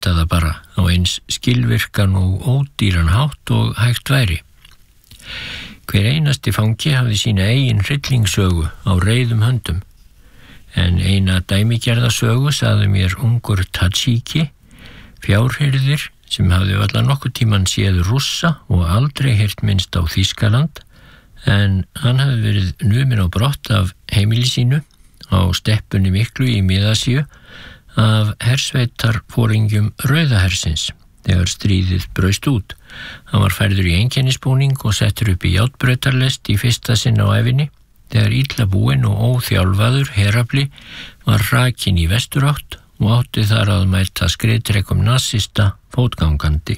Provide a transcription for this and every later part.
nýta það bara á eins skilvirkan og ódýran hátt og hægt væri. Hver einasti fangi hafði sína eigin hryllingssögu á reiðum höndum, en eina dæmigerða sögu sagði mér ungur Tadzjiki, fjárhirðir sem hafði varla nokkurn tímann séð Rússa og aldrei heyrt minnst á Þýskaland, en hann hafði verið numinn á brott af heimili sínu á steppunni miklu í Mið-Asíu af hersveitarforingjum Rauðahersins þegar stríðið braust út. Hann var færður í einkennisbúning og settur upp í járnbrautarlest í fyrsta sinn á ævinni þegar illa búinn og óþjálfaður herafli var rakinn í vesturátt og átti þar að mæta skriðtrekum nasista fótgangandi.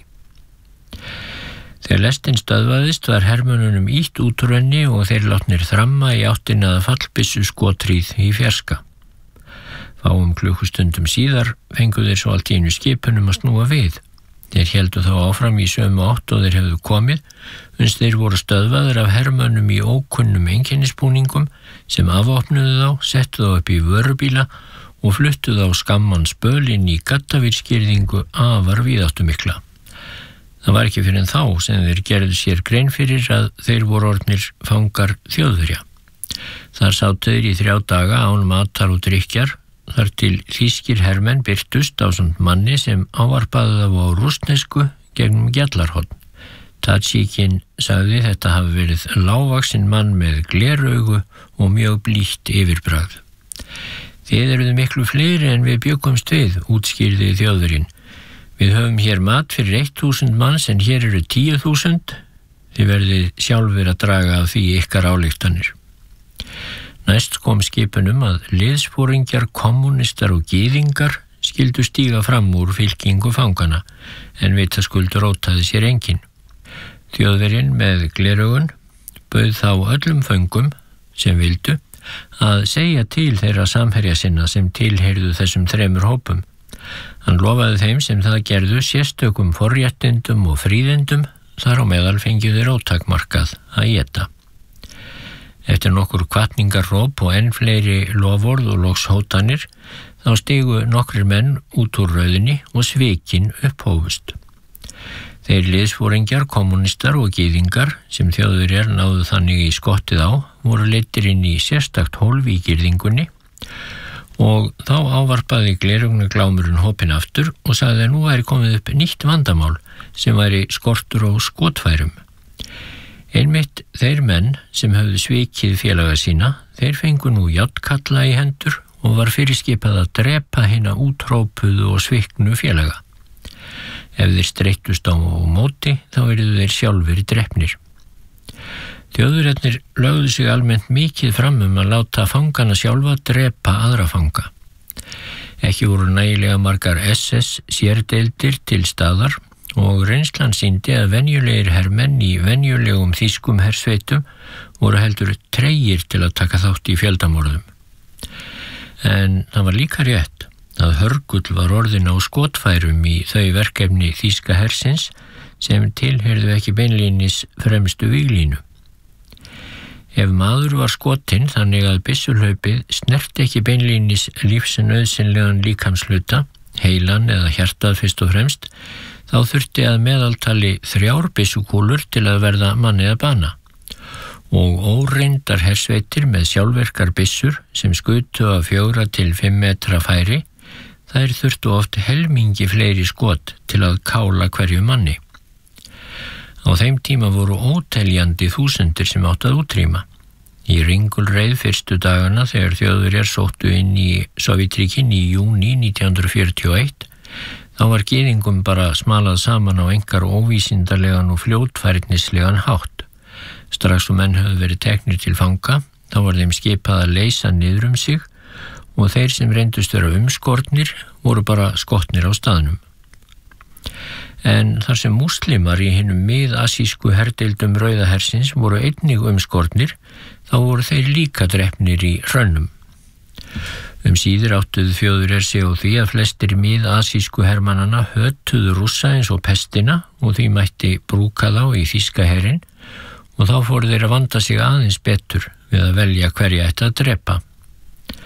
Þegar lestin stöðvaðist var hermönnunum ýtt út úr henni og þeir látnir þramma í áttina að fallbyssu skotríð í fjarska. Fáum klukkustundum síðar fengu þeir svo allt í einu skipunum að snúa við. Þeir héldu þá áfram í sömu átt og þeir hefðu komið, uns þeir voru stöðvaðir af hermönnum í ókunnum einkennisbúningum sem afvopnuðu þá, settu þá upp í vörubíla og fluttu þá skamman spöl inn í Gaddafírsgirðingu afar víðáttumikla. Það var ekki fyrir en þá sem þeir gerðu sér grein fyrir að þeir voru orðnir fangar Þjóðverja. Þar sátu þeir í 3 daga án matar og drykkjar, þar til þýskir hermenn birtust ásamt manni sem ávarpaði þá á rússnesku gegnum Gjallarhorn. Tadzjikin sagði þetta hafi verið lágvaxinn mann með gleraugu og mjög blítt yfirbragð. Þið eruð miklu fleiri en við bjuggumst við, útskýrði Þjóðverjinn. Við höfum hér mat fyrir 1000 manns en hér eru 10.000. Þið verðið sjálfur að draga af því ykkar ályktanir. Næst kom skipunum að liðsforingjar, kommunistar og gyðingar skyldu stíga fram úr fylkingu fangana, en vitaskuld rótaði sér enginn. Þjóðverjinn með gleraugun bauð þá öllum föngum sem vildu að segja til þeirra samherja sinna sem tilheyrðu þessum 3 hópum. Hann lofaði þeim sem það gerðu sérstökum forréttindum og fríðindum, þar á meðal fengju þeir ótakmarkað að éta. Eftir nokkur hvatningarróp og enn fleiri loforð og loks hótanir, þá stigu nokkrir menn út úr rauðinni og svikin upphófust. Þeir liðsforingjar, kommunistar og gyðingar sem Þjóðverjar náðu þannig í skottið á, voru leiddir inn í sérstakt hólf í girðingunni og þá ávarpaði gleraugnaglámurinn hópinn aftur og sagði að nú væri komið upp nýtt vandamál sem væri skortur á skotfærum. Einmitt þeir menn sem höfðu svikið félaga sína, þeir fengu nú járnkalla í hendur og var fyrirskipað að drepa hina úthrópuðu og sviknu félaga. Ef þeir streittust á móti, þá yrðu þeir sjálfur drepnir. Þjóðverjarnir lögðu sig almennt mikið fram að láta fangana sjálfa drepa aðra fanga. Ekki voru nægilega margar SS sérdeildir til staðar og reynslan sýndi að venjulegir hermenn í venjulegum þýskum hersveitum voru heldur tregir til að taka þátt í fjöldamorðum. En það var líka rétt að hörgull var orðin á skotfærum í þau verkefni þýska hersins sem tilheyrðu ekki beinlínis fremstu víglínu. Ef maður var skotinn þannig að byssulhlaupið snerti ekki beinlínis lífsnauðsynlegan líkamshluta, heilan eða hjartað fyrst og fremst, þá þurfti að meðaltali 3 byssukúlur til að verða manni að bana. Og óreyndar hersveitir með sjálfvirkar byssur sem skutu af 4 til 5 metra færi, þær þurftu oft helmingi fleiri skot til að kála hverju manni. Á þeim tíma voru óteljandi þúsundir sem áttu að útrýma. Í ringulreið fyrstu dagana þegar Þjóðverjar sóttu inn í Sovétríkin í júní 1941, þá var gyðingum bara smalað saman á engar óvísindarlegan og fljótfærnislegan hátt. Strax og menn höfðu verið teknir til fanga, þá var þeim skipað að leysa niður sig og þeir sem reyndust vera umskornir voru bara skotnir á staðnum. En þar sem múslimar í hinum mið-asísku herdeildum Rauðahersins voru einnig umskornir, þá voru þeir líka drepnir í hrönnum. Síður áttuðu Þjóðverjar sig á því að flestir mið-asísku hermannanna hötuðu Rússa eins og pestina og því mætti brúka þá í þýska herinn og þá fóru þeir að vanda sig aðeins betur við að velja hverja ætti að drepa.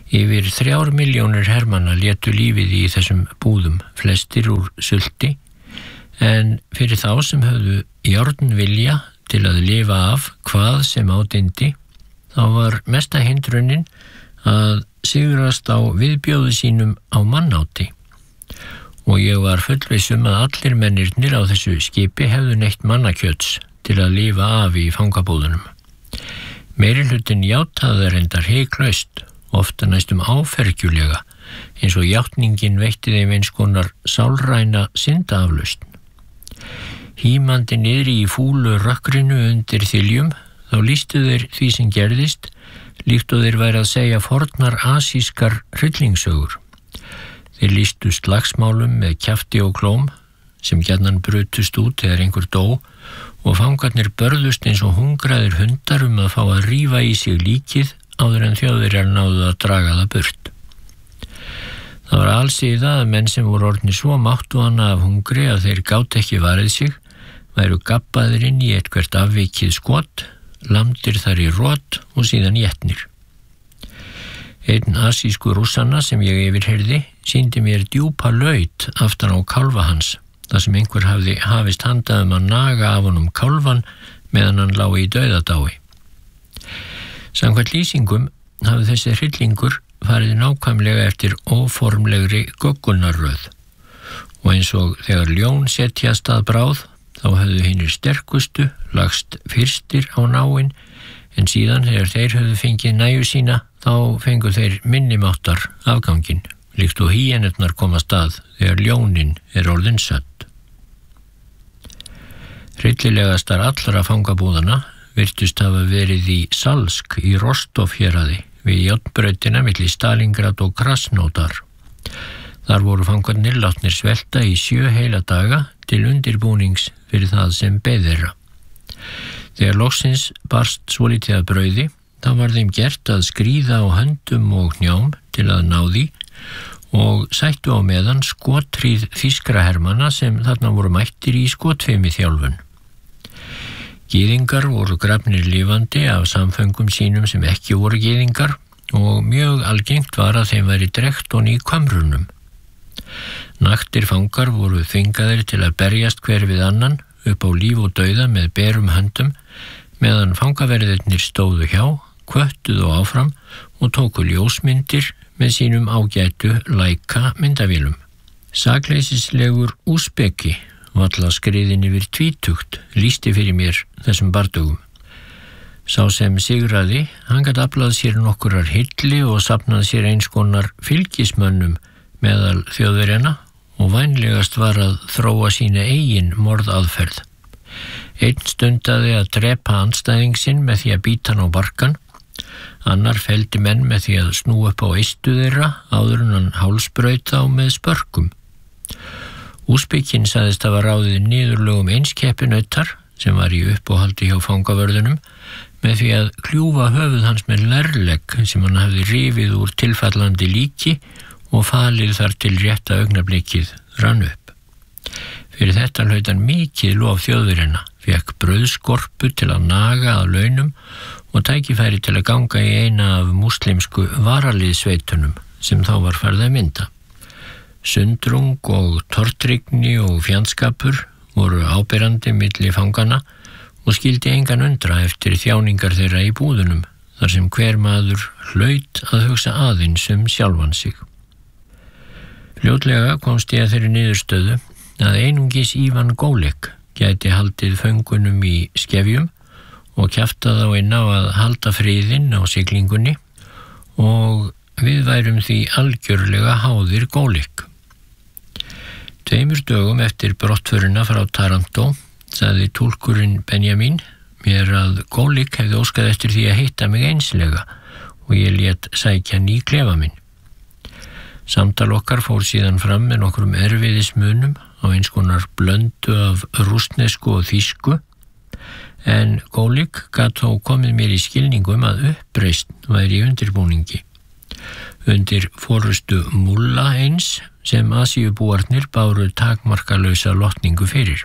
Yfir 3 milljónir hermanna létu lífið í þessum búðum, flestir úr sulti, en fyrir þá sem höfðu járnvilja til að lifa af hvað sem á dyndi, þá var mesta hindrunin að sigrast á viðbjóði sínum á mannáti. Og ég var fullviss að allir mennirnir á þessu skipi hefðu neytt mannakjöts til að lifa af í fangabúðunum. Meirihlutin játaði reyndar hiklaust, ofta næstum áfergjulega, eins og játningin veitti þeim eins konar sálræna syndaaflausn. Hímandi niðri í fúlu rökkrinu undir þiljum, þá lýstu þeir því sem gerðist, líkt og þeir væri að segja fornar asískar hryllingssögur. Þeir lýstu slagsmálum með kjafti og klóm sem gjarnan brutust út þegar einhver dó og fangarnir börðust eins og hungraðir hundar að fá að rífa í sig líkið áður en Þjóðverjar náðu að draga það burt. Það var alsíða að menn sem voru orðnir svo máttvana af hungri að þeir gátu ekki varið sig, væru gabbaðir inn í eitthvert afvikið skot, lamdir þar í rót og síðan étnir. Einn asísku rússanna sem ég yfirheyrði sýndi mér djúpa laut aftan á kálfa hans, þar sem einhver hafði hafist handa að naga af honum kálfan meðan hann lá í dauðadái. Samkvæmt lýsingum hafði þessi hryllingur farið nákvæmlega eftir óformlegri göggunarröð og eins og þegar ljón setjast að bráð, þá höfðu hinir sterkustu lagst fyrstir á náinn, en síðan þegar þeir höfðu fengið næju sína, þá fengu þeir minnimáttar afganginn, líkt og hýenurnar komast að þegar ljónin orðin sött. Hryllilegastar allra fangabúðana virtust hafa verið í Salsk í Rostov héraði við járnbrautina milli Stalingrad og Krasnodar. Þar voru fangarnir látnir svelta í 7 heila daga til undirbúnings fyrir það sem beið þeirra. Þegar loksins barst svolítið að brauði, þá var þeim gert að skríða á höndum og hnjám til að ná því og sættu á meðan skothríð þýskra hermanna sem þarna voru mættir í skotfimi þjálfun. Gyðingar voru grafnir lifandi af samföngum sínum sem ekki voru gyðingar og mjög algengt var að þeim væri drekkt og í kömrunum. Naktir fangar voru þvingaðir til að berjast hver við annan upp á líf og dauða með berum höndum meðan fangaverðirnir stóðu hjá, kvöttuðu áfram og tóku ljósmyndir með sínum ágætu Leica myndavélum. Sakleysislegur Úsbeki, valla skriðin yfir 20, lýsti fyrir mér þessum bardögum. Sá sem sigraði, hann gat aflað sér nokkurar hilli og safnað sér eins konar fylgismönnum meðal Þjóðverjana og vænlegast var að þróa sína eigin morðaðferð. Einn stundaði að drepa andstæðing sinn með því að bíta hann á barkan, annar felldi menn með því að snúa upp á eistu þeirra áður en hann hálsbraut þá með spörkum. Úsbekinn sagðist hafa ráðið niðurlögum einskepinautar sem var í uppáhaldi hjá fangavörðunum með því að kljúfa höfuð hans með lerlegg sem hann hafði rifið úr tilfallandi líki og falið þar til rétta augnablikið rann upp. Fyrir þetta hlaut hann mikið lof Þjóðverjana, fékk brauðskorpu til að naga að launum og tækifæri til að ganga í eina af múslimsku varaliðsveitunum sem þá var farið að mynda. Sundrung og tortryggni og fjandskapur voru áberandi milli fangana og skildi engan undra eftir þjáningar þeirra í búðunum, þar sem hver maður hlaut að hugsa aðeins sjálfan sig. Fljótlega komst ég að þeirri niðurstöðu að einungis Ivan Gólik gæti haldið föngunum í skefjum og kjaftað á inn á að halda friðinn á siglingunni og við værum því algjörlega háðir Gólik. 2 dögum eftir brottförina frá Taranto sagði túlkurinn Benjamin mér að Gólik hefði óskað eftir því að hitta mig einslega og ég lét sækja ný klefa minn. Samtal okkar fór síðan fram með nokkrum erfiðismunum á eins konar blöndu af rússnesku og þýsku, en Gólik gat þó komið mér í skilningum að uppreisn væri í undirbúningi. Undir forustu Mulla eins sem Asíubúarnir báru takmarkalausa lotningu fyrir.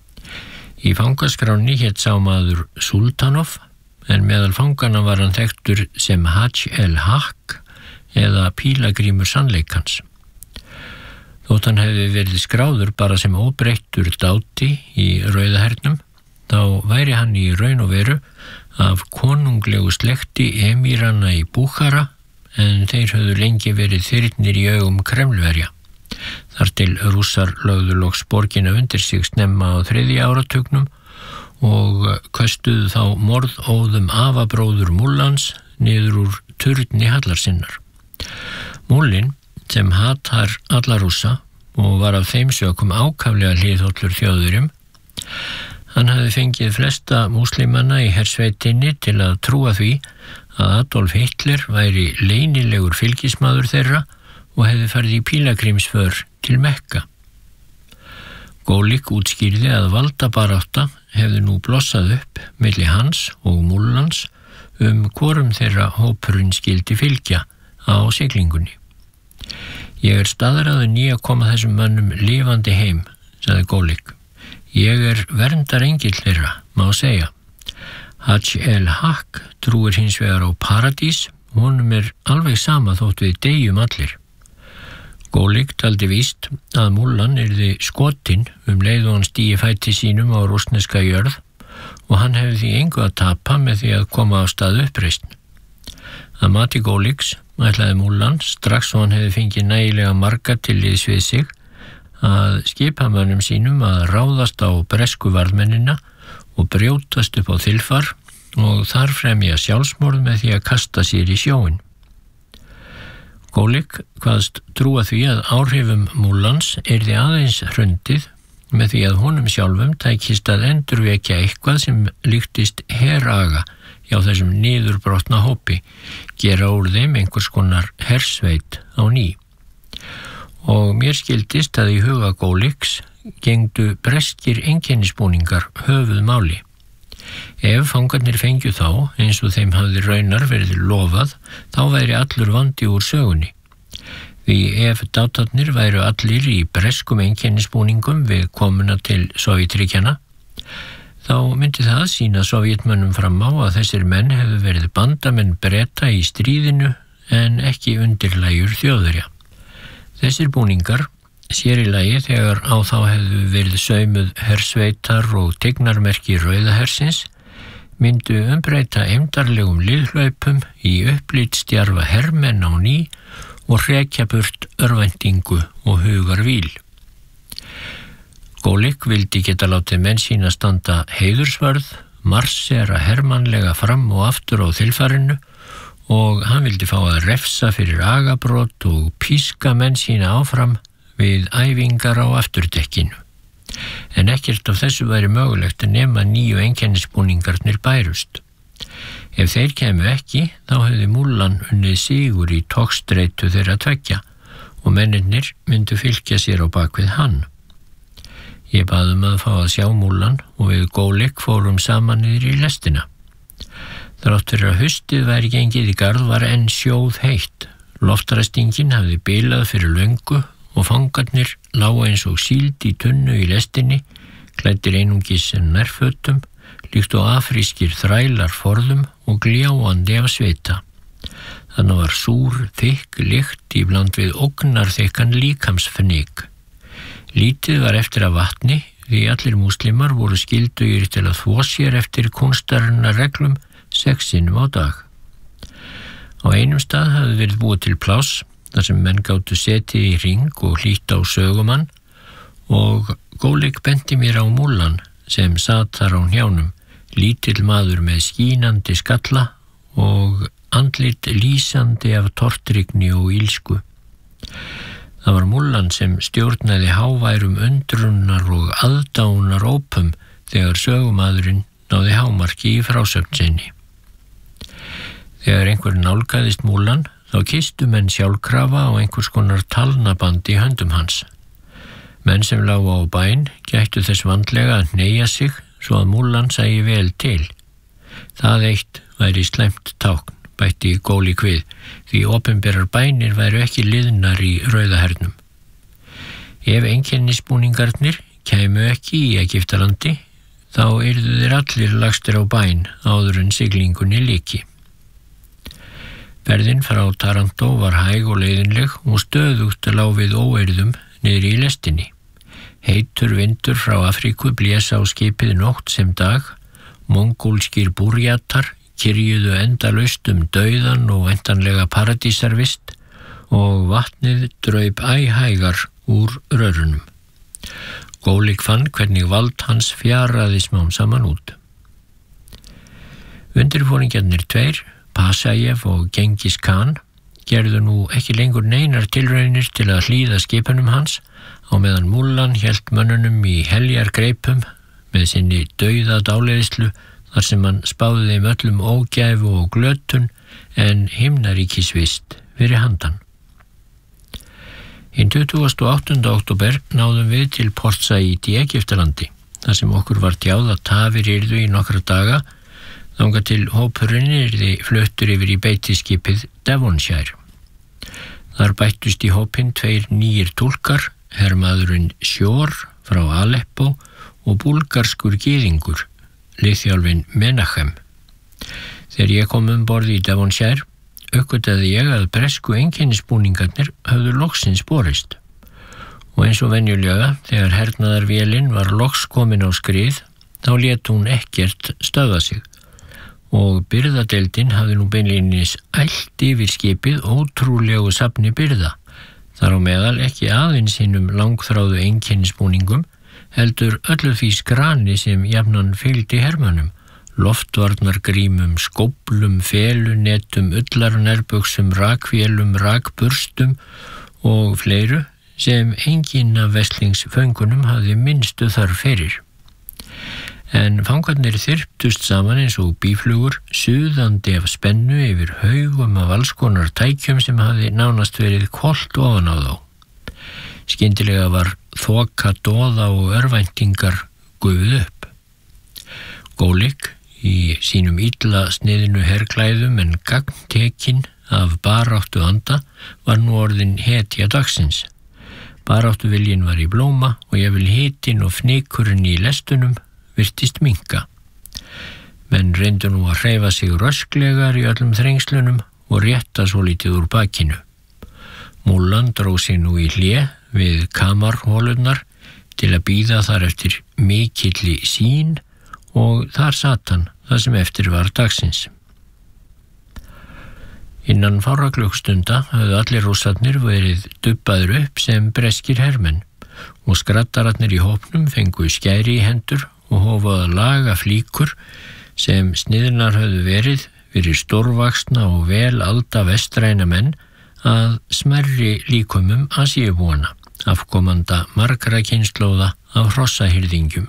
Í fangaskráni hét sá maður Sultanov, en meðal fangana var hann þekktur sem Hajj el-Haq, eða pílagrímur sannleikans. Þótt hann hefði verið skráður bara sem óbreyttur dáti í Rauða hernum, þá væri hann í raun og veru af konunglegu slekti emíranna í Búkhara, en þeir höfðu lengi verið þyrnir í augum Kremlverja. Þar til Rússar lögðu loks borgina undir sig snemma á 3. áratugnum og köstuðu þá morðóðum afabróður Múllans niður úr turni hallar sinnar. Múllin, sem hatar alla Rússa og var af þeim sökum ákaflega hliðhollur Þjóðverjum, hann hafði fengið flesta múslimanna í hersveitinni til að trúa því að Adolf Hitler væri leynilegur fylgismaður þeirra og hefði farið í pílagrímsför til Mekka. Gólik útskýrði að valdabarátta hefði nú blossað upp milli hans og Múllans hvorum þeirra hópurinn skildi fylgja á siglingunni. Ég staðraður í að koma þessum mönnum lifandi heim, sagði Gólik. Ég verndarengill þeirra, má segja. Hajj el-Haq trúir hins vegar á paradís, honum alveg sama þótt við deyjum allir. Gólik taldi víst að Múllan yrði skotinn leið og hann stigi fæti sínum á rússneska jörð og hann hefði því engu að tapa með því að koma á stað uppreisn. Að mati Góliks ætlaði Múllan strax og hann hefði fengið nægilega marga til liðs við sig að skipamönnum sínum að ráðast á bresku varðmennina og brjótast upp á þilfar og þar fremja sjálfsmorð með því að kasta sér í sjóinn. Gólik kvaðst trúa því að áhrifum Múllans yrði aðeins hrundið með því að honum sjálfum tækist að endurvekja eitthvað sem líktist heraga hjá þessum niðurbrotna hópi, gera úr þeim einhvers konar hersveit á ný. Og mér skildist að í huga Góliks gengdu breskir einkennisbúningar höfuð máli. Ef fangarnir fengju þá, eins og þeim hafði raunar verið lofað, þá væri allur vandi úr sögunni. Því ef dátarnir væru allir í breskum einkennisbúningum við komuna til Sovétríkjanna, þá myndi það sýna Sovétmönnum fram á að þessir menn hefðu verið bandamenn Breta í stríðinu en ekki undirlægjur Þjóðverja. Þessir búningar, sér í lagi þegar á þá hefðu verið saumuð hersveitar og tignarmerki Rauða hersins, myndu umbreyta eymdarlegum liðhlaupum í upplitsdjarfa hermenn á ný og hrekja burt örvæntingu og hugarvíl. Gólik vildi geta látið menn sína standa heiðursvörð, marsera hermannlega fram og aftur á þilfarinu og hann vildi fá að refsa fyrir agabrot og píska menn sína áfram við æfingar á afturdekkinu. En ekkert af þessu væri mögulegt að nema nýju einkennisbúningarnir bærust. Ef þeir kæmu ekki, þá hefði Múllan unnið sigur í togstreitu þeirra tveggja og mennirnir myndu fylgja sér á bakvið hann. Ég bað að fá að sjá Múllan og við Gólik fórum saman niður í lestina. Þrátt fyrir að haustið væri gengið í garð var enn sjóð heitt. Loftræstingin hafði bilað fyrir löngu og fangarnir lágu eins og síld í tunnu í lestinni, klæddir einungis en nærfötum, líkt og afrískir þrælar forðum og gljáandi af svita. Þannig var súr, þykk lykt í bland við ógnarþykkan líkamsfnyk. Lítið var eftir af vatni því allir múslimar voru skyldugir til að þvo sér eftir kúnstarinnar reglum 6 sinnum á dag. Á einum stað hafði verið búið til pláss þar sem menn gátu setið í hring og hlýtt á sögumann og Gólik benti mér á Múllan sem sat þar á hnjánum, lítill maður með skínandi skalla og andlit lýsandi af tortryggni og ílsku. Það var Múllan sem stjórnaði háværum undrunar og aðdáunar ópum þegar sögumadurinn náði hámarki í frásögn sinni. Þegar einhver nálgaðist Múllan, þá kistu menn sjálfkrafa á einhvers konar talnaband í höndum hans. Menn sem lágu á bæn gættu þess vandlega að hneigja sig svo að Múllan sæi vel til. Það eitt væri slæmt tákn, bætti Gólik við, því opinberar bænir væru ekki liðnar í Rauða hernum. Ef einkennisbúningarnir kæmu ekki í Egyptalandi, þá yrðu þeir allir lagstir á bæn áður en siglingunni lyki. Ferðin frá Taranto var hæg og leiðinleg og stöðugt lá við óeirðum niðri í lestinni. Heitur vindur frá Afríku blés á skipið nótt sem dag, mongólskir búrjatar kyrjuðu endalaust dauðan og væntanlega paradísarvist og vatnið draup æ hægar úr rörunum. Gólik fann hvernig vald hans fjaraði smám saman út. Undirforingjarnir tveir, Pasajev og Gengis Khan, gerðu nú ekki lengur neinar tilraunir til að hlýða skipunum hans, á meðan Múlan hélt mönnunum í heljargreipum með sinni dauða dáleiðslu þar sem hann spáði þeim öllum ógæfu og glötun en himnaríkisvist fyrir handan. Hinn 28. október náðum við til Port Said í Egyptalandi, þar sem okkur var tjáð að tafir yrðu í nokkra daga, þangað til hópurinn yrði fluttur yfir í beitiskipið Devonshire. Þar bættust í hópinn tveir nýir túlkar, hermaðurinn Sjór frá Aleppo og búlgarskur gyðingur, liðþjálfinn Menachem. Þegar ég kom borð í Devonshire, uppgötaði ég að bresku einkennisbúningarnir höfðu loksins borist. Og eins og venjulega, þegar hernaðarvélin var loks komin á skrið, þá lét hún ekkert stöðva sig. Og birgðadeildin hafði nú beinlínis ællt yfir skipið ótrúlegu safni birgða, þar á meðal ekki aðeins hinum langþráðu einkennisbúningum, heldur öllu því skrani sem jafnan fylgdi hermönnum, loftvarnargrímum, skóplum, felunetum, ullarnærbuxum, rakvélum, rakburstum og fleiru sem enginn af veslingsföngunum hafði minnstu þörf fyrir. En fangarnir þyrptust saman eins og býflugur, suðandi af spennu yfir haugum af alls konar tækjum sem hafði nánast verið hvolft ofan á þá. Skyndilega var þoka doða og örvæntingar gufuð upp. Gólik, í sínum illa sniðinu herklæðum en gagntekinn af baráttu anda, var nú orðin hetja dagsins. Baráttuviljinn var í blóma og jafnvel hitinn og fnykurinn í lestunum virtist minnka. Menn reyndu nú að hreyfa sig rösklegar í öllum þrengslunum og rétta svolítið úr bakinu. Múlan dró sig nú í hlé við kamarhólurnar til að bíða þar eftir mikilli sýn og þar sat hann það sem eftir var dagsins. Innan fárra klukkstunda höfðu allir rússarnir verið dubbaður upp sem breskir hermenn og skrattararnir í hópnum fengu skæri í hendur og hófu að laga flíkur sem sniðnar höfðu verið fyrir stórvaxna og vel alda vestræna menn að smerri líkumum Asíubúana, afkomanda margra kynslóða af hrossahyrðingjum.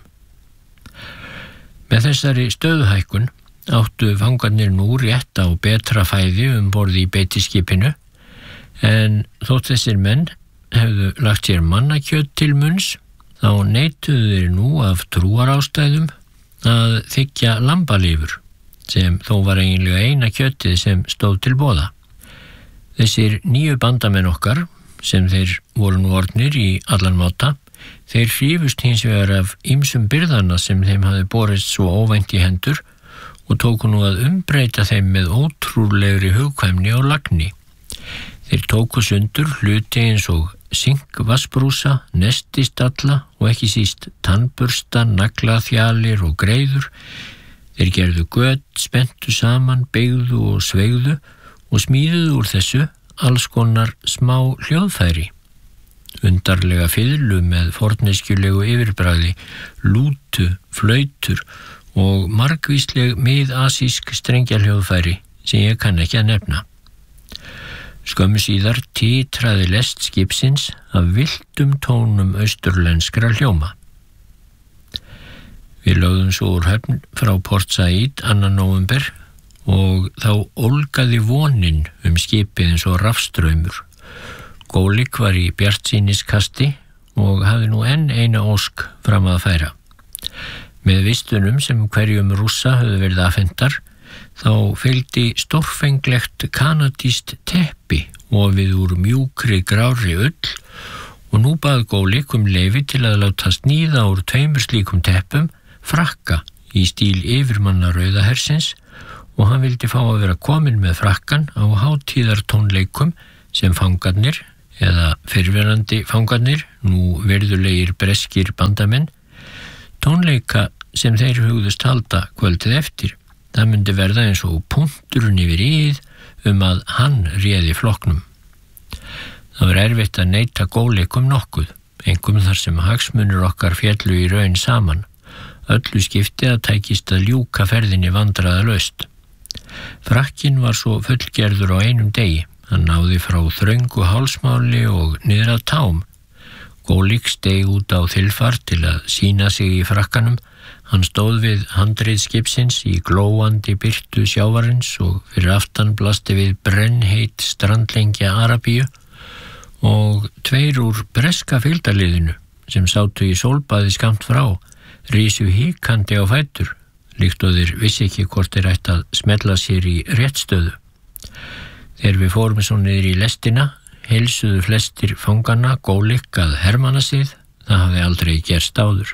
Með þessari stöðuhækkun áttu fangarnir nú rétt á betra fæði borð í beitiskipinu, en þótt þessir menn hefðu lagt sér mannakjöt til munns, þá neituðu þeir nú af trúarástæðum að þiggja lambalifur, sem þó var eiginlega eina kjötið sem stóð til boða. Þessir nýju bandamenn okkar, sem þeir voru nú orðnir í allan máta, þeir hrífust hins vegar af ýmsum birgðana sem þeim hafði borist svo óvænt í hendur og tóku nú að umbreyta þeim með ótrúlegri hugkvæmni og lagni. Þeir tóku sundur hluti eins og sinkvassbrúsa, nestistalla og ekki síst tannbursta, naglaþjalir og greiður. Þeir gerðu göt, spenntu saman, beygðu og sveigðu og smíðuðu úr þessu alls konar smá hljóðfæri. Undarlega fiðlu með forneskjulegu yfirbragði, lútu, flautur og margvísleg miðasísk strengjahljóðfæri sem ég kann ekki að nefna. Skömmu síðar titraði lest skipsins af villtum tónum austurlenskra hljóma. Við lögðum svo úr höfn frá Port Said 2. nóvember og þá ólgaði vonin skipið eins og rafstraumur. Gólik var í bjartsýniskasti og hafði nú enn eina ósk fram að færa. Með vistunum sem hverjum rússa höfðu verið afhentar, þá fylgdi stórfenglegt kanadískt teppi ofið úr mjúkri grárri ull og nú bað Gólik leyfi til að láta sníða úr 2 slíkum teppum frakka í stíl yfirmanna Rauða hersins og hann vildi fá að vera kominn með frakkan á hátíðartónleikum sem fangarnir, eða fyrrverandi fangarnir, nú virðulegir breskir bandamenn, tónleika sem þeir hugðust halda kvöldið eftir. Það myndi verða eins og punkturinn yfir íð að hann réði flokknum. Það var erfitt að neita góleikum nokkuð, einkum þar sem hagsmunir okkar féllu í raun saman. Öllu skipti að tækist að ljúka ferðinni vandræðalaust. Frakkinn var svo fullgerður á einum degi. Hann náði frá þröngu hálsmáli og niður að tám. Gólik steig út á þilfar til að sýna sig í frakkanum. Hann stóð við handrið skipsins í glóandi birtu sjávarins og fyrir aftan blasti við brennheit strandlengja Arabíu og 2 úr breska fylgdarliðinu sem sátu í sólbaði skammt frá risu hikandi á fætur, líkt og þeir vissi ekki hvort þeir ætti að smella sér í réttstöðu. Þegar við fórum svo niður í lestina, heilsuðu flestir fanganna Gólik að hermanna sig, það hafi aldrei gerst áður.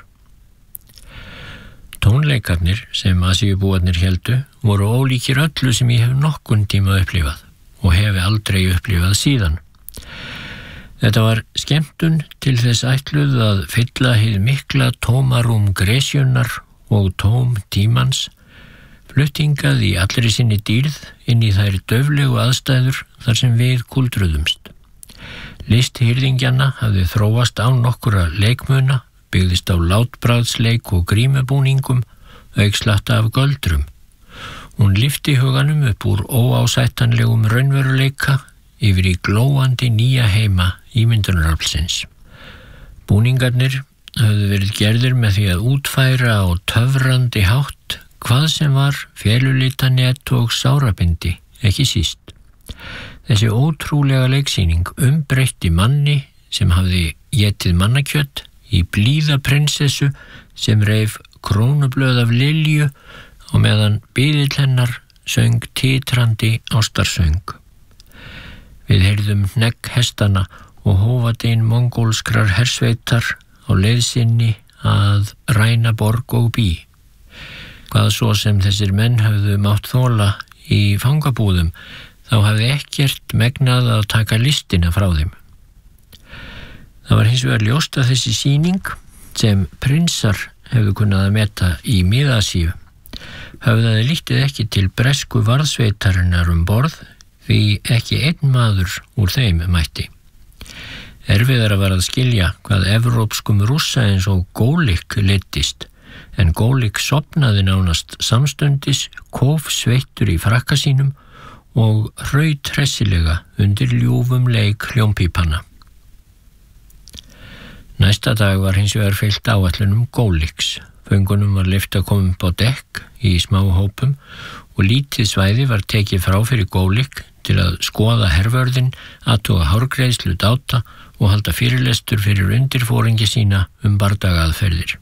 Tónleikarnir sem Asíubúarnir héldu voru ólíkir öllu sem ég hef nokkurn tíma upplifað og hefi aldrei upplifað síðan. Þetta var skemmtun til þess ætluð að fylla hið mikla tómarúm gresjunnar og tóm tímans, fluttingað í allri sinni dýrð inn í þær dauflegu aðstæður þar sem við kuldruðumst. List hirðingjanna hafði þróast án nokkura leikmuna, byggðist á látbragðsleik og grímubúningum, auk slatta af göldrum. Hún lyfti huganum upp úr óásættanlegum raunveruleika yfir í glóandi nýja heima ímyndunaraflsins. Búningarnir höfðu verið gerðir með því að útfæra á töfrandi hátt hvað sem var felulítanett og sárabindi, ekki síst. Þessi ótrúlega leiksýning umbreytti manni sem hafði étið mannakjött í blíða prinsessu sem reif krónublöð af lilju og meðan biðill hennar söng titrandi ástarsöng. Við heyrðum hnegg hestana og hófadein mongólskrar hersveitar á leið sinni að ræna borg og bí. Hvað svo sem þessir menn höfðu mátt þola í fangabúðum, þá hafði ekkert megnað að taka listina frá þeim. Það var hins vegar ljóst að þessi sýning, sem prinsar hefðu kunnað að meta í Mið-Asíu, höfðaði lítið ekki til bresku varðsveitarinnar borð, því ekki einn maður úr þeim mætti. Erfiðara var að skilja hvað evrópskum Rússa eins og Gólik leiddist, en Gólik sofnaði nánast samstundis, kófsveittur í frakka sínum og hraut hressilega undir ljúfum leik hljómpípanna. Næsta dag var hins vegar fylgt áætlunum Góliks. Föngunum var leyft að koma upp á dekk í smá hópum og lítið svæði var tekið frá fyrir Gólik til að skoða hervörðin, athuga hárgreiðslu dáta og halda fyrirlestur fyrir undirforingi sína bardagaaðferðir.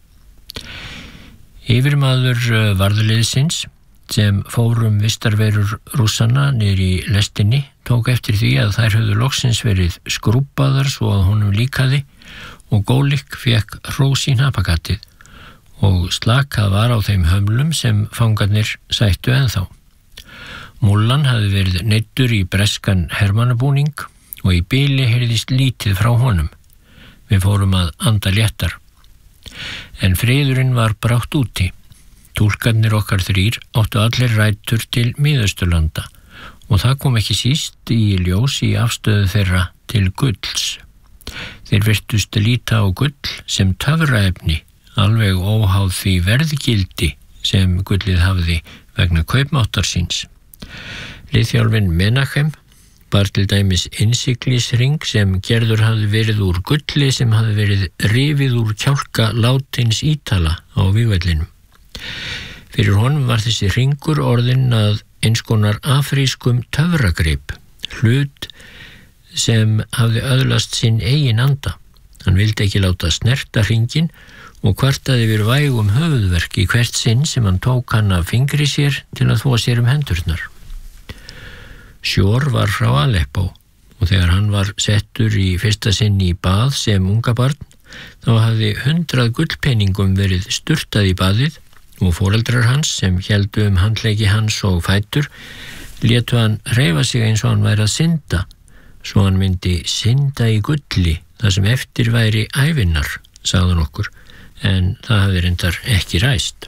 Yfirmaður varðliðsins sem fórum vistarverur Rússanna niður í lestinni tók eftir því að þær höfðu loksins verið skrúbbaðar svo að honum líkaði og Gólik fékk hrós í hnapakatið og slakað var á þeim hömlum sem fangarnir sættu ennþá. Múllan hafði verið neyddur í breskan hermannabúning og í bili heyrðist lítið frá honum. Við fórum að anda léttar. En friðurinn var brátt úti. Túlkarnir okkar 3 áttu allir rætur til Miðausturlanda og það kom ekki síst í ljós í afstöðu þeirra til gulls. Þeir virtust líta á gull sem töfraefni, alveg óháð því verðgildi sem gullið hafði vegna kaupmáttar síns. Liðþjálfinn Menachem bar til dæmis innsiglisring sem gerður hafði verið úr gulli sem hafði verið rifið úr kjálka látins Ítala á vígvellinum. Fyrir honum var þessi hringur orðinn að eins konar afrískum töfragrip, hlut sem hafði öðlast sinn eigin anda. Hann vildi ekki láta snerta hringinn og kvartaði yfir vægum höfuðverk í hvert sinn sem hann tók hann af fingri sér til að þvo sér hendurnar. Sjór var frá Aleppo og þegar hann var settur í fyrsta sinn í bað sem unga barn, þá hafði 100 gullpenningum verið sturtað í baðið og foreldrar hans sem héldu handleggi hans og fætur létu hann hreyfa sig eins og hann væri að synda, svo hann myndi synda í gulli þar sem eftir væri ævinnar, sagði hann okkur, en það hafði reyndar ekki ræst.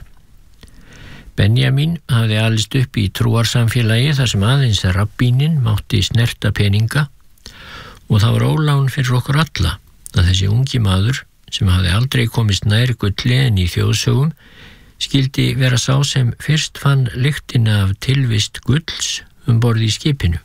Benjamin hafði alist upp í trúarsamfélagi þar sem aðeins rabbíninn mátti snerta peninga og það var ólán fyrir okkur alla að þessi ungi maður sem hafði aldrei komist nær gulli en í þjóðsögum skildi vera sá sem fyrst fann lyktina af tilvist gulls borð í skipinu.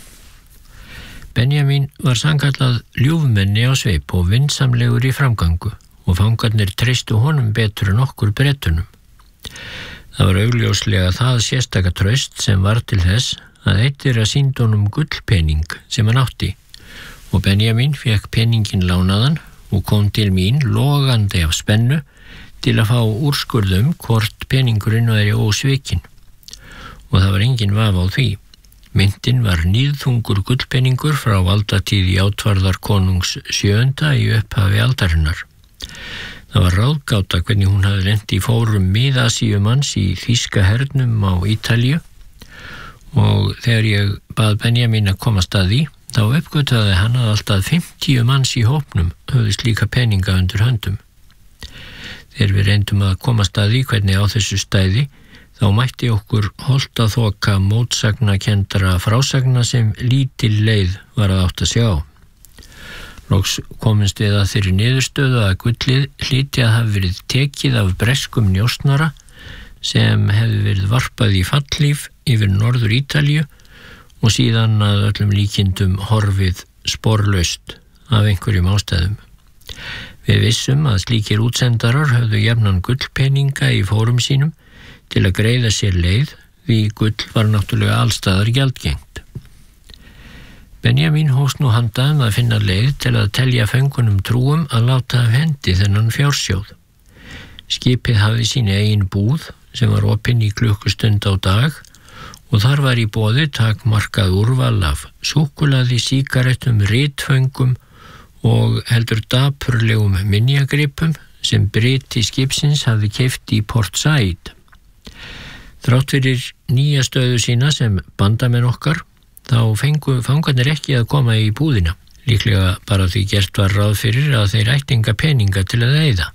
Benjamin var sannkallað ljúfmenni á sveip og vinsamlegur í framgangu og fangarnir treystu honum betur en okkur Bretunum. Það var augljóslega það sérstaka traust sem var til þess að eitt þeirra sýndi honum gullpening sem hann átti og Benjamin fékk peningin lánaðan og kom til mín logandi af spennu til að fá úrskurðum hvort peningurinn væri ósvikinn. Og það var engin vafi á því. Myntin var níðþungur gullpeningur frá valdatíð Játvarðar konungs 7. í upphafi aldarinnar. Það var ráðgáta hvernig hún hafði lent í fórum Mið-Asíumanns í þýska hernum á Ítalíu og þegar ég bað Benjamin að komast að því, þá uppgötvaði hann að alltaf 50 manns í hópnum höfðu slíka peninga undir höndum. Þegar við reyndum að komast að því hvernig á þessu stæði, þá mætti okkur holtaþoka mótsagnakendara frásagna sem lítil leið var að átta sig á. Loks komumst við að þeirri niðurstöðu að gullið hlyti að hafa verið tekið af breskum njósnara sem hefði verið varpað í fallhlíf yfir Norður Ítalíu og síðan að öllum líkindum horfið sporlaust af einhverjum ástæðum. Við vissum að slíkir útsendarar höfðu jafnan gullpeninga í fórum sínum til að greiða sér leið því gull var náttúrulega allstaðar gjaldgengt. Benjamin hófst nú handa að finna leið til að telja föngunum trúum að láta af hendi þennan fjársjóð. Skipið hafði sín eigin búð sem var opinn í klukkustund á dag og þar var í boði takmarkað úrval af súkkulaði, sígarettum, ritföngum og heldur dapurlegum minjagripum sem bryti skipsins hafði keypt í Port Said. Þrátt fyrir nýja stöðu sína sem bandamenn okkar, þá fengu fangarnir ekki að koma í búðina, líklega bara því gert var ráð fyrir að þeir ættu enga peninga til að eyða.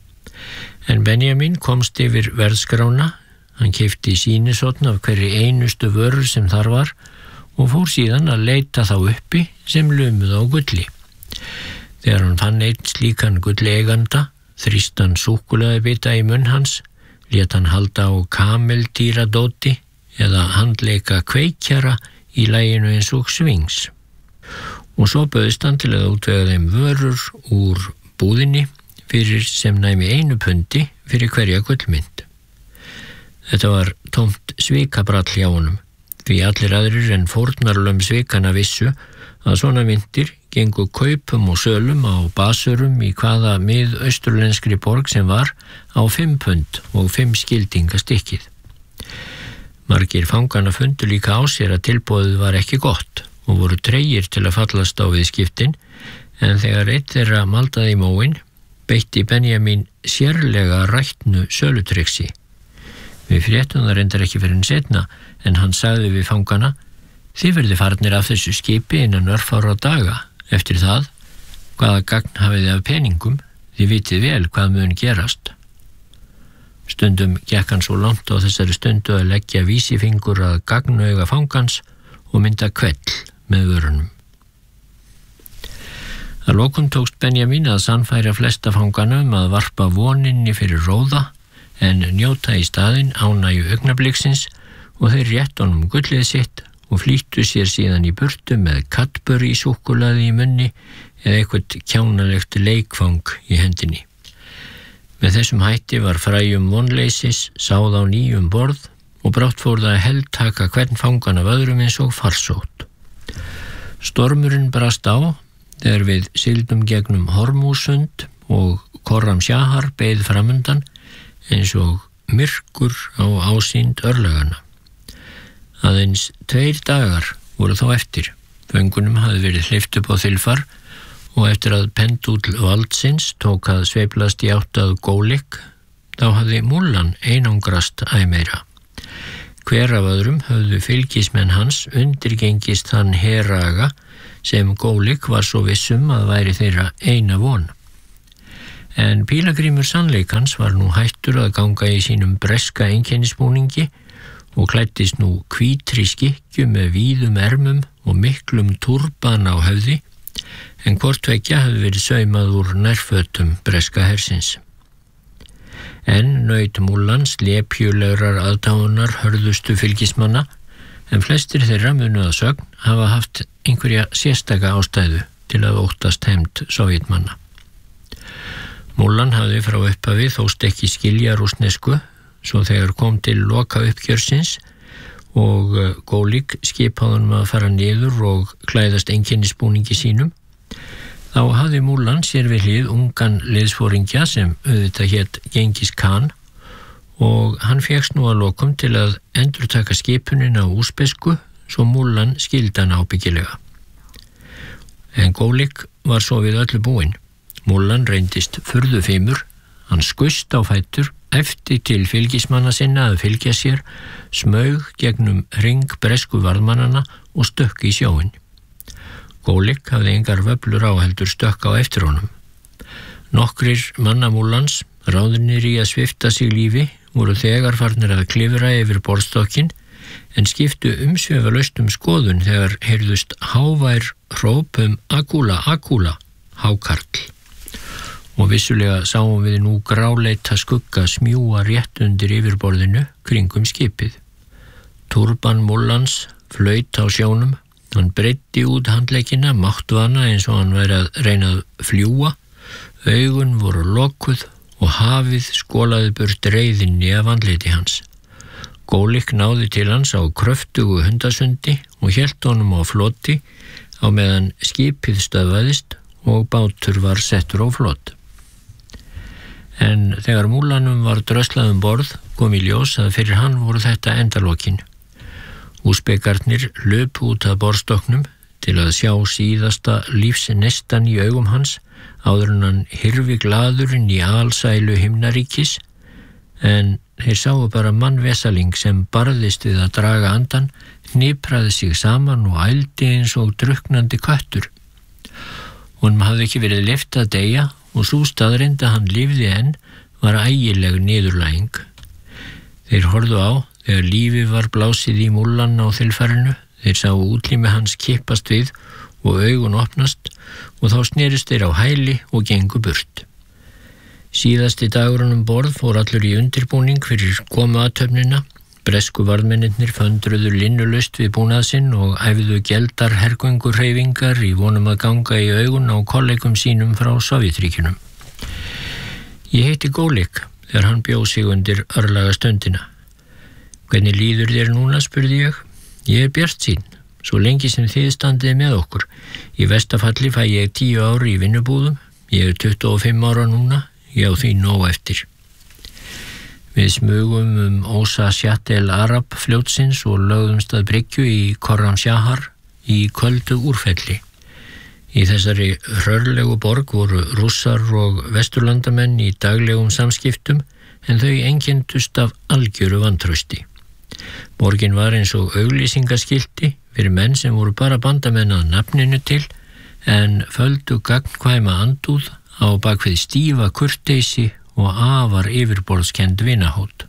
En Benjamin komst yfir verðskrána, hann keypti sýnisotn af hverri einustu vörur sem þar var og fór síðan að leita þá uppi sem lumuð á gulli. Þegar hann fann einn slíkan gulleiganda, þrýst hann súkkulaðibita í munn hans, lét hann halda á kameldýradóti eða handleika kveikjara í laginu eins og svings. Og svo bauðst hann til að útvega þeim vörur úr búðinni fyrir sem næmi 1 pundi fyrir hverja gullmynd. Þetta var tómt svikabrall hjá honum, því allir aðrir en fórnarlömb svikana vissu að svona myntir gengu kaupum og sölum á basurum í hvaða miðausturlenskri borg sem var á 5 pund og 5 skildinga stykkið. Margir fangana fundu líka á sér að tilboðið var ekki gott og voru tregir til að fallast á viðskiptin, en þegar einn þeirra maldaði í móinn, beitti Benjamin sérlega rættnu sölutriksi. Við fréttum það reyndar ekki fyrir en setna, en hann sagði við fangana: "Þið verðið farnir af þessu skipi innan örfára daga. Eftir það, hvaða gagn hafið af peningum, þið vitið vel hvað mun gerast." Stundum gekk hann svo langt á þessari stundu að leggja vísifingur að gagnauga fangans og mynda kvell með vörunum. Að lokum tókst Benjamin að sannfæra flesta fanganum að varpa voninni fyrir róða en njóta í staðinn ánægju augnabliksins og þeir rétt honum gullið sitt og flýttu sér síðan í burtu með Cadbury súkkulaði í munni eða eitthvað kjánalegt leikfang í hendinni. Með þessum hætti var fræjum vonleysis sáð á nýjum borð og brátt fór það að heltaka hvern fangan af öðrum eins og farsótt. Stormurinn brast á þegar við sigldum gegnum Hormúsund og Khorram Shahar beið framundan eins og myrkur á ásýnd örlagana. Aðeins 2 dagar voru þó eftir. Föngunum hafði verið hleypt upp á þilfar og eftir að pendúll valdsins tók að sveiflast í átt að Gólik, þá hafði Múlan einangrast æ meira. Hver af öðrum höfðu fylgismenn hans undirgengist þann heraga sem Gólik var svo vissum að væri þeirra eina von. En pílagrímur sannleikans var nú hættur að ganga í sínum breska einkennisbúningi og klæddist nú hvítri skikkju með víðum ermum og miklum turban á höfði, en hvort tveggja hafði verið saumað úr nærfötum breska hersins. En naut Múlans lepjulegrar aðdáunar hörðustu fylgismanna, en flestir þeirra munu að sögn hafa haft einhverja sérstaka ástæðu til að óttast hefnd sovjetmanna. Múlan hafði frá upphafi þóst ekki skilja rússnesku, svo þegar kom til loka uppgjörsins og Gólik skipaði honum að fara niður og klæðast einkennisbúningi sínum, þá hafði Múlan sér við hlið ungan liðsforingja sem auðvitað hét Gengis Khan og hann fékkst nú að lokum til að endurtaka skipunin á úsbesku svo Múlan skildi hann ábyggilega. En Gólik var svo við öllu búinn. Múlan reyndist furðufimur, hann skust á fætur, æpti til fylgismanna sinna að fylgja sér, smaug gegnum hring bresku varðmannana og stökk í sjóinn. Gólik hafði engar vöflur á heldur stökk á eftir honum. Nokkrir manna Múlans, ráðnir í að svipta sig lífi, voru þegar farnir að klifra yfir borðstokkinn, en skiptu umsvifalaust skoðun þegar heyrðust hávær hróp Akula, Akula, hákarl. Og vissulega sáum við nú gráleita skugga smjúa rétt undir yfirborðinu kringum skipið. Turban Múlans flaut á sjónum, hann breiddi út handleggina máttvana eins og hann væri að reyna að fljúga, augun voru lokuð og hafið skolaði burt reiðinni af andliti hans. Gólik náði til hans á kröftugu hundasundi og hélt honum á floti á meðan skipið stöðvaðist og bátur var settur á flot. En þegar Múlanum var dröslað borð kom í ljós að fyrir hann voru þetta endalokin. Úsbekarnir löpu út að borðstokknum til að sjá síðasta lífsnestan í augum hans áður en hann hyrfi glaðurinn í alsælu himnaríkis, en þeir sáu bara mannvesaling sem barðist við að draga andan, hnipraði sig saman og ældi eins og drukknandi köttur. Honum hafði ekki verið leyft að deyja og sú staðreynd að hann lifði enn var ægileg niðurlæging. Þeir horfðu á þegar lífið var blásið í Múlan á þilfarinu, þeir sáu útlimi hans kippast við og augun opnast og þá snerist þeir á hæli og gengu burt. Síðasti dagurinn borð fór allur í undirbúning fyrir komuathöfnina. Bresku varðmennirnir föndruðu linnulaust við búnað sinn og æfðu geldarhergöngurhreyfingar í vonum að ganga í augun á kollegum sínum frá Sovétríkjunum. Ég heiti Gólik þegar hann bjó sig undir örlaga stundina. Hvernig líður þér núna, spurði ég. Ég bjartsýnn, svo lengi sem þið standið með okkur. Í verstafalli fæ ég 10 ár í vinnubúðum. Ég 25 ára núna, ég á því nóg eftir. Við smugum Ósa Shat el Arab fljótsins og lögðumst að bryggju í Khorram Shahar í köldu úrfelli. Í þessari hrörlegu borg voru Rússar og vesturlandamenn í daglegum samskiptum, en þau einkenndust af algjöru vantrausti. Borgin var eins og auglýsingaskilti fyrir menn sem voru bara bandamenn að nafninu til, en földu gagnkvæma andúð á bakvið stífa kurteisi og afar yfirborðskend vinahót.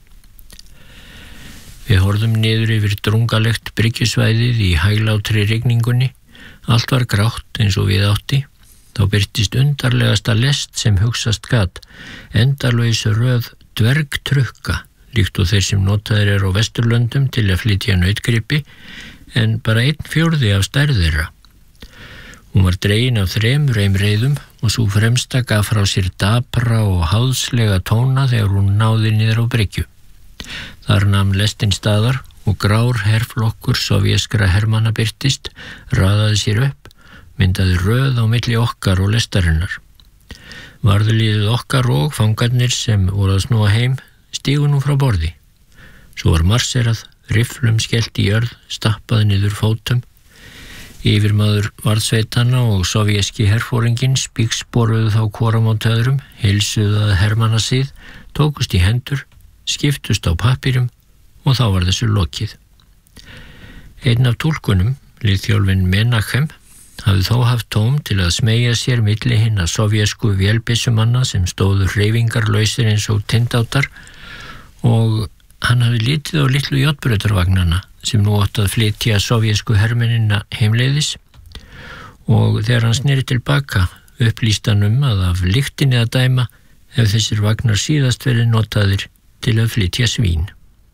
Við horfðum niður yfir drungalegt bryggjusvæðið í hæglátri rigningunni. Allt var grátt eins og við átti. Þá birtist undarlegasta lest sem hugsast gat, endalaus röð dvergtrukka, líkt og þeir sem notaðir á Vesturlöndum til að flytja nautgripi, en bara 1/4 af stærð þeirra. Hún var dregin af 3 reimreiðum og sú fremsta gaf frá sér dapra og háðslega tóna þegar hún náði niður á bryggju. Þar nam lestin staðar og grár herflokkur sovéskra hermanna birtist, raðaði sér upp, myndaði röð á milli okkar og lestarinnar. Varðliðið okkar og fangarnir sem voru að snúa heim stígu nú frá borði. Svo var marserað, rifflum skellt í jörð, stappaði niður fótum. Yfirmaður varðsveitanna og sovjeski herforinginn spígsporuðu þá hvor á móti öðrum, heilsuðu að hermannasið, tókust í hendur, skiptust á pappírum og þá var þessu lokið. Einn af túlkunum, liðþjálfinn Menachem, hafði þó haft tóm til að smeygja sér milli hinna sovjesku vélbyssumanna sem stóðu hreyfingarlausir eins og tindáttar og hann hafði litið á litlu járnbrautarvagnana sem nú átti að flytja sovjesku hermennina heimleiðis og þegar hann sneri tilbaka upplýsti hann að af lyktinni að dæma ef þessir vagnar síðast verið notaðir til að flytja svín.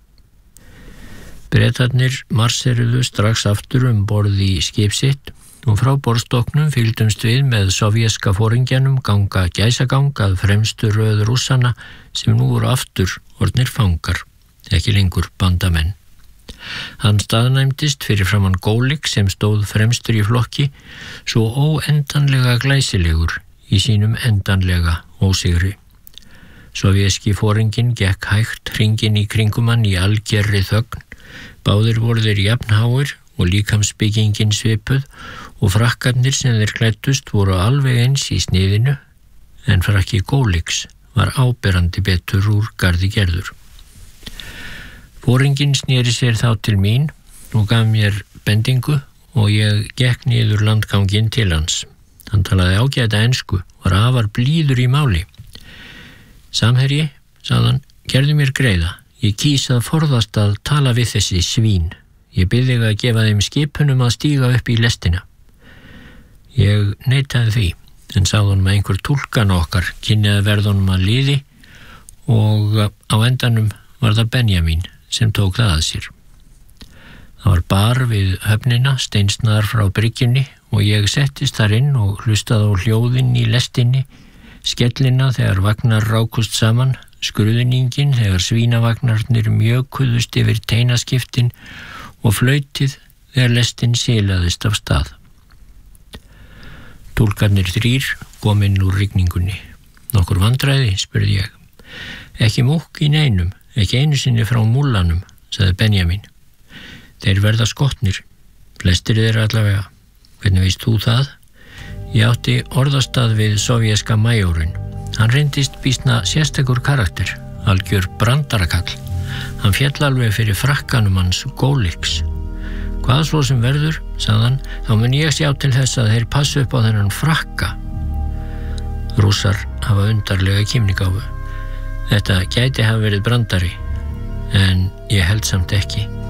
Bretarnir marseruðu strax aftur borð í skip sitt og frá borðstokknum fylgdumst við með sovjeska foringjanum ganga gæsagang að fremstu röð Rússana sem nú voru aftur orðnir fangar, ekki lengur bandamenn. Hann staðnæmdist fyrir framan Gólik sem stóð fremstur í flokki, svo óendanlega glæsilegur í sínum endanlega ósigri. Sovjeski foringinn gekk hægt hringinn í kringum hann í algerri þögn, báðir voru þeir jafnháir og líkamsbyggingin svipuð og frakkarnir sem þeir klæddust voru alveg eins í sniðinu, en frakki Góliks var áberandi betur úr garði gerður. Foringinn sneri sér þá til mín og gaf mér bendingu og ég gekk niður landganginn til hans. Hann talaði ágæta ensku, var afar blíður í máli. Samherji, sagði hann, gerðu mér greiða. Ég kýs að forðast að tala við þessi svín. Ég bið þig að gefa þeim skipunum að stíga upp í lestina. Ég neitaði því, en sagði honum að einhver túlkan okkar kynni að verða honum að liði og á endanum var það Benjamin sem tók það að sér. Það var bar við höfnina, steinsnaðar frá bryggjunni og ég settist þar inn og hlustaði á hljóðin í lestinni, skellina þegar vagnar rákust saman, skruðningin þegar svínavagnarnir mjökuðust yfir teinaskiptin og flautið þegar lestin silaðist af stað. Túlkarnir 3 kom inn úr rigningunni. Nokkur vandræði, spurði ég. Ekki múkk í neinum, ekki einu sinni frá múlanum, sagði Benjamin. Þeir verða skotnir, flestir þeirra allavega. Hvernig veist þú það? Ég átti orðastað við sovjeska majórinn. Hann reyndist býsna sérstakur karakter, algjör brandarakall. Hann féll alveg fyrir frakkanum hans Góliks. Hvað svo sem verður, sagði hann, þá mun ég sjá til þess að þeir passu upp á þennan frakka. Rússar hafa undarlega kímnigáfu. Þetta gæti hafa verið brandari, en ég held samt ekki.